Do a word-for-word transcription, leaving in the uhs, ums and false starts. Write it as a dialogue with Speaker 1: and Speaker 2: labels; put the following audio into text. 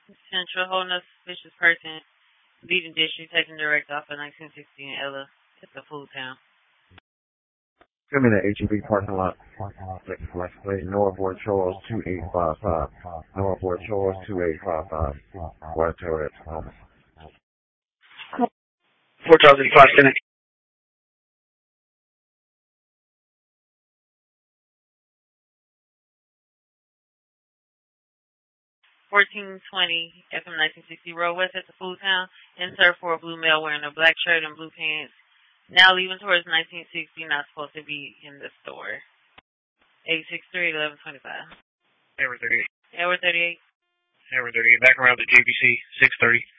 Speaker 1: Central holding a suspicious person, leading district, taking direct off of nineteen sixty in Ella. It's a food town.
Speaker 2: I'm in the H E B parking lot. Northwood Shores two eight five five. Northwood Shores two eight five five. West Tower at Tacoma.
Speaker 3: four thousand five Senate.
Speaker 1: fourteen twenty F M nineteen sixty Road West at the food town. Insert for a blue male wearing a black shirt and blue pants. Now leaving towards nineteen sixty, not supposed to be in the store. eight six three, eleven twenty-five.
Speaker 3: Edward thirty-eight.
Speaker 1: Edward thirty-eight.
Speaker 3: Edward thirty-eight. Back around to J B C six thirty.